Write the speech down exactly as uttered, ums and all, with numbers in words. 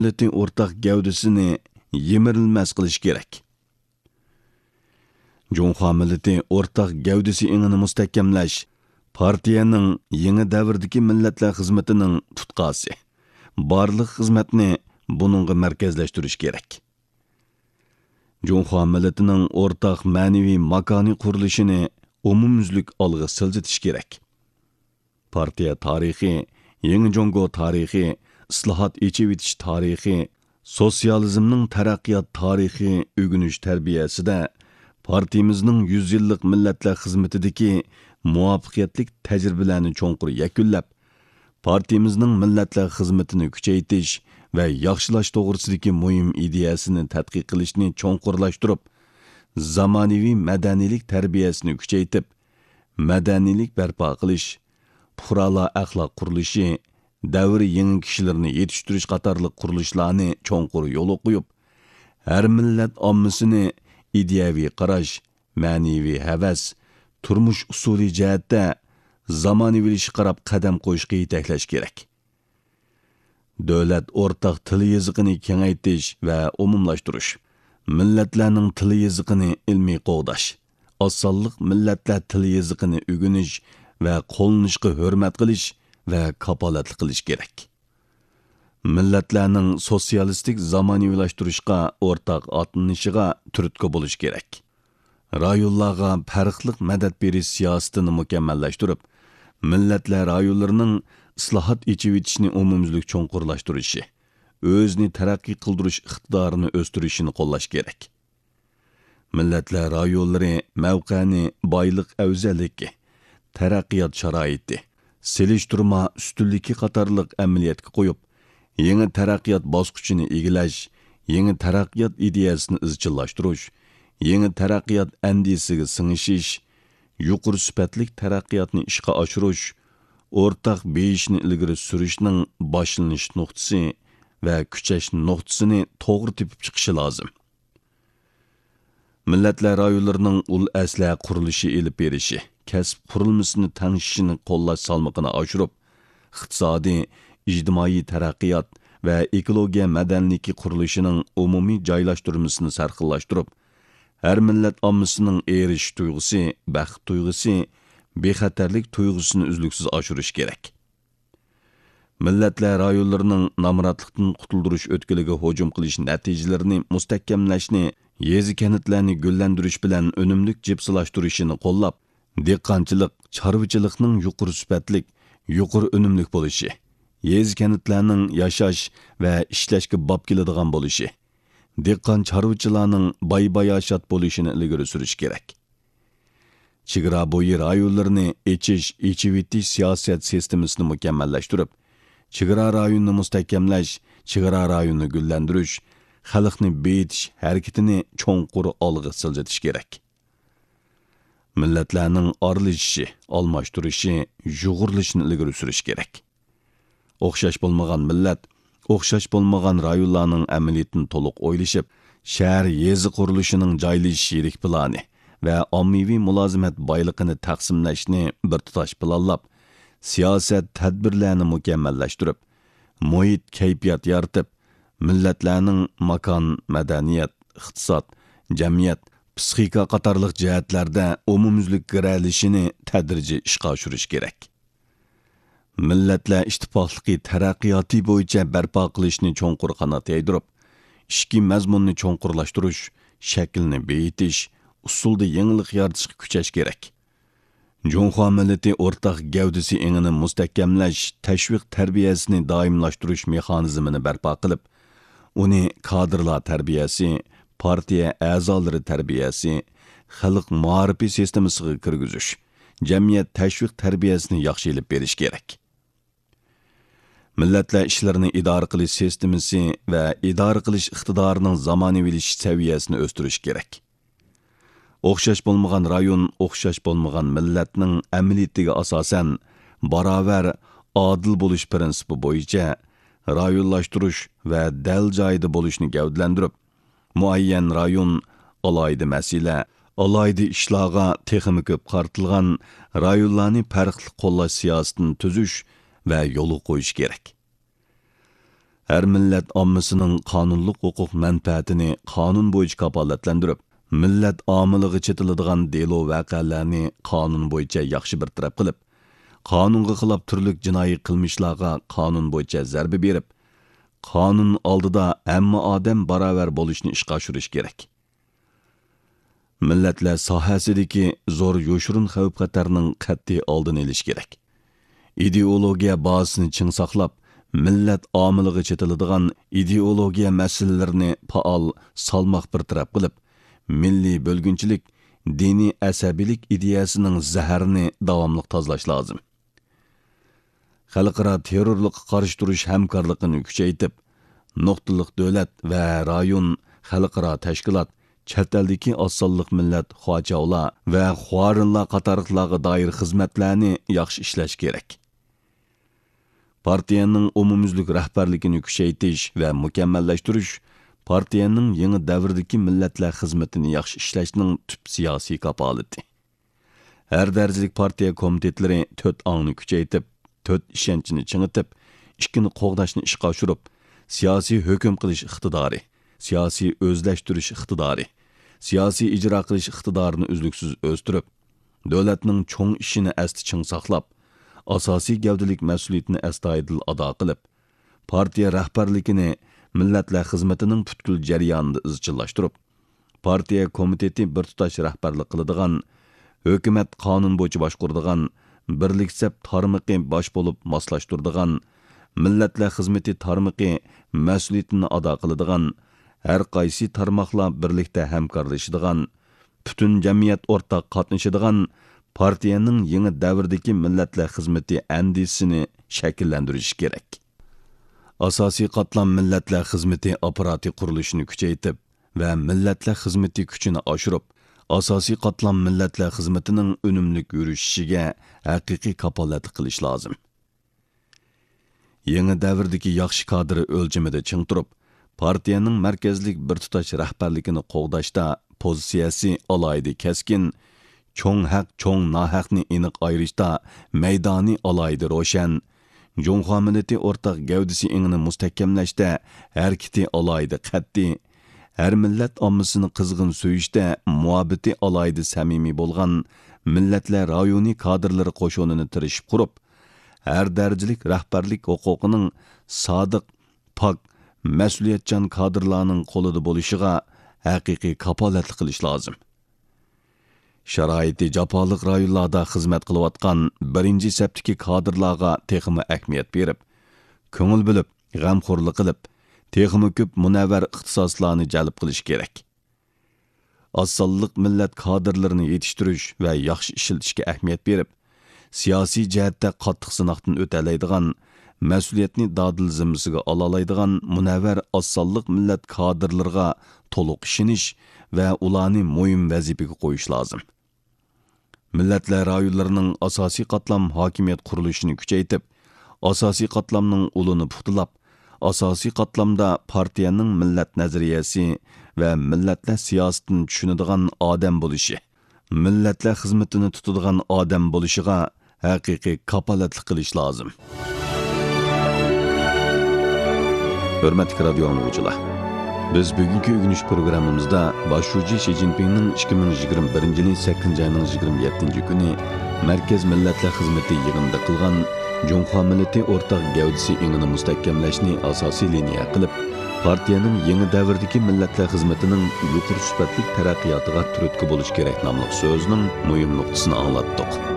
milletin o'rtaq gavdasini yemirilmas qilish kerak. Junxo millati o'rtaq gavdasi ingini mustahkamlash partiyaning yangi davrdagi millatlar xizmatining tutqasi. Barliq xizmatni buningga markazlashtirish kerak. Junxo millatining o'rtaq ma'naviy makoni qurilishini umumyuzlik olg'a siljitish kerak. Partiya tarixi, yangi Jungo tarixi, islohot echivitish tarixi, sotsializmning taraqqiyot tarixi o'rganish tarbiyasida partiyamizning yuz yillik millatlar xizmatidagi muvaffaqiyatli tajribalarni cho'nqur yakunlab, partiyamizning millatlar xizmatini kuchaytirish va yaxshilash to'g'risidagi muhim ideyasini tadqiq qilishni cho'nqurlashtirib, zamonaviy madaniylik tarbiyasini kuchaytirib, madaniylik barpo qilish, fuqarolar axloq qurilishi, davr yangi kishilarni yetishtirish qatorliq qurilishlarni cho'nqur yo'l qo'yib, har millat ommasini ideyaviy qarash, ma'naviy havas, turmush usuli jihatda zamonaviylashga qarab qadam qo'yishga yetaklash kerak. Davlat o'rtaq til yoziqini kengaytirish va umumlashtirish, millatlarning til yoziqini ilmiy qo'g'dash, osonliq millatlar til yoziqini o'rganish va qo'llanishga hurmat qilish va kapolatlik qilish kerak. Millatlarning sotsialistik zamonaviylashtirishga o'rtaq otlanishiga turtki bo'lish kerak. Rayonlarga farqli madad berish siyosatini mukammallashtirib, millatlar rayonlarining islohot echivitishni umumyuzlik cho'nqurlashtirishi, o'zini taraqqiy qildirish iqtidorini o'stirishini qo'llash kerak. Millatlar rayonlari mavqani, boylik afzalligi, taraqqiyot sharoiti, selishtirma ustunligi qatorliq amaliyotga qo'yib, yangi taraqqiyot bosqichini egillash, yangi taraqqiyot ideyasini izchillashtirish, yangi taraqqiyot andisiga singishish, yuqori sifatli taraqqiyotni ishga oshirish, o'rtaq beyishni ilgari surishning boshlanish nuqtasi va kuchash nuqtasini to'g'ri tepib chiqishi lozim. Millatlar rayonlarining ul asla qurilishi elib berishi, kasb qurilmasini tangishishini qo'llash salmoqini oshirib, iqtisodiy, ijtimoiy taraqqiyot va ekologiya madaniyati qurilishining umumiy joylashtirmasini sarxillashtirib, har millat ommasining erish tuyg'usi, baxt tuyg'usi, bexatarlik tuyg'usini uzluksiz oshirish kerak. Millatlar rayonlarining namratlikdan qutuldirish o'tkiliga hujum qilish natijalarini mustahkamlashni, yezi kanitlarni gullantirish bilan unumlik jipsilashtirishini qo'llab, dehqonchilik, chorvachilikning yuqori sifatli, yuqori unumlik bo'lishi, yezi kanitlarning yashash va ishlashga bob keladigan bo'lishi, dehqon chorvachilarning boy-bayashat bo'lishini ilgari surish kerak. Chegara bo'yi rayonlarini echish, echivitish siyosat sistemasini mukammallashtirib, chegara rayonini mustahkamlash, chegara rayonini gullantirish, xalqni beyitish harakatini cho'nqur olg'a siljitish kerak. Millatlarning oralishishi, almashtirishi, yug'urilishini ilgari surish kerak. O'xshash bo'lmagan millat, o'xshash bo'lmagan rayonlarning amaliyatini to'liq o'ylashib, shahar yezi qurilishining joylashish yirik plani va ommaviy mulozimat boyligini taqsimlashni bir tutash planlab, siyosat tadbirlarini mukammallashtirib, muhit kayfiyat yaratib, millatlarning makon, madaniyat, iqtisod, jamiyat, psixika qatorliq jihatlarda umumyuzlik kiralishini tadrijiy ishga oshirish kerak. Millatlar ittifoqligi taraqqiyoti bo'yicha barpo qilishni cho'nqur qanot yaydirib, ishki mazmunni cho'nqurlashtirish, shaklni beyitish, usulda yangilik yaratishga kuchash kerak. Junxo millati o'rtaq gavdasi engini mustahkamlash, tashviq tarbiyasini doimlashtirish mexanizmini barpo qilib, uni kadrlar tarbiyasi, partiya a'zolari tarbiyasi, xalq muarifi sistemasiga kirgizish, jamiyat tashviq tarbiyasini yaxshi ilib berish kerak. Millatlar ishlarini idora qilish sistemasi va idora qilish iqtidorining zamonaviylish saviyasini o'stirish kerak. O'xshash bo'lmagan rayon, o'xshash bo'lmagan millatning amaliyatiga asosan barobar adil bo'lish prinsipi bo'yicha rayonlashtirish va dal joyida bo'lishni gavdalantirib, muayyan rayon, alayda masala, alayda ishlarga texnik ko'p qartilgan rayonlarni farqli qo'llash siyosatini tuzish va yo'l qo'yish kerak. Her millet ommasının qonunluq huquq manfaatini qonun bo'yicha kapolatlantirib, millat omiliga chetiladigan delo voqealarni qonun bo'yicha yaxshi bir taraf qilib, qonunga xilof turli jinoiy qilmishlarga qonun bo'yicha zarba berib, qonun oldida hamma odam barobar bo'lishni ishga oshirish kerak. Millatlar sohasidagi zo'r yo'shurun xavf-xatarning qat'iy oldini olish kerak. Ideologiya bazasini ching saqlab, millat omiliga chetiladigan ideologiya masalalarini faol salmoq bir taraf qilib, milliy bo'lgunchilik, diniy asabiylik ideyasining zaharini davomli tozalash lozim. Xalqaro terrorlikqa qarshi turish hamkorligini kuchaytirib, nuqtaliq davlat va rayon xalqaro tashkilot, chet eldagi osonliq millat xo'javlar va xo'rinlar qatorliqlarga doir xizmatlarni yaxshi ishlash kerak. Partiyaning umumyuzlik rahbarligini kuchaytirish va mukammallashtirish partiyaning yangi davrdagi millatlar xizmatini yaxshi ishlashning tub siyosiy kapolati. Har darajalik partiya komitetlari to'rt ongni kuchaytirib, to'rt ishonchni chingitib, ikkini qo'g'dashni ishga oshirib, siyosiy hukm qilish iqtidori, siyosiy o'zlashtirish iqtidori, siyosiy ijro qilish iqtidorini uzluksiz o'stirib, davlatning cho'ng ishini asti ching saqlab, asosiy gavdalik mas'uliyatni astoydil ado qilib, partiya rahbarligini millatlar xizmatining butkul jarayonida izchillashtirib, partiya komiteti bir tutash rahbarlik qiladigan, hukumat qonun bo'yicha boshquradigan, birliksab tarmoqi bosh bo'lib moslashtiradigan, millatlar xizmati tarmoqi mas'uliyatini ado qiladigan, har qaysi tarmoqlar birlikda hamkorlashadigan, butun jamiyat o'rtaq qatnashadigan partiyaning yangi davrdagi millatlar xizmati andisini shakllantirish kerak. Asosiy qatlam millatlar xizmati apparati qurilishini kuchaytirib va millatlar xizmati kuchini oshirib, asosiy qatlam millatlar xizmatining unumli yurishiga haqiqiy kapolat qilish lozim. Yangi davrdagi yaxshi kadr o'lchimida ching turib, partiyaning markazlik bir tutash rahbarligini qo'g'dashda pozitsiyasi alayda keskin, cho'ng haq cho'ng nohaqni aniq ayirishda maydoni alayda ro'shan, Junxo millati o'rtaq gavdisi ingini mustahkamlashda harakati alayda qat'iy, har millat ommasini qizg'in so'yishda muhabbati alayda samimiy bo'lgan millatlar rayoniy kadrlari qo'shonini tirishib qurib, har darajalik rahbarlik huquqining sodiq, pok, mas'uliyatchan kadrlarning qo'lida bo'lishiga haqiqiy kapolatlik qilish lozim. Sharoiti jafoliq rayonlarda xizmat qilayotgan birinchi saptiki kadrlarga texmi ahamiyat berib, ko'ngil bilib, g'amxo'rlik qilib, texmi ko'p munavvar ixtisoslarni jalb qilish kerak. Osonliq millat kadrlarini yetishtirish va yaxshi ishlatishga ahamiyat berib, siyosiy jihatda qattiq sinoqdan o'talaydigan, mas'uliyatni dadil zimmasiga olalaydigan munavvar osonliq millat kadrlarga to'liq ishonish va ularni muhim vazifaga qo'yish lozim. Millatlar rayonlarining asosiy qatlam hokimiyat qurilishini kuchaytirib, asosiy qatlamning ulini puxtalab, asosiy qatlamda partiyaning millat nazariyasi va millatlar siyosatini tushunadigan odam bo'lishi, millatlar xizmatini tutadigan odam bo'lishiga haqiqiy kapolatlik qilish lozim. Hurmatli radio dinləyicilər, biz bugungi o'rganish programmamizda boshlovchi Xi Jinpingning ikki ming yigirma birinchi yilning sakkizinchi oyining yigirma yettinchi kuni Markaz millatlar xizmati yig'inida qilgan Junxo millati o'rtaq gavdisi ingini mustahkamlashni asosiy liniya qilib, partiyaning yangi davrdagi millatlar xizmatining yuqori sifatli taraqqiyotiga turtki bo'lish kerak nomli so'zning muhim nuqtasini anglatdik.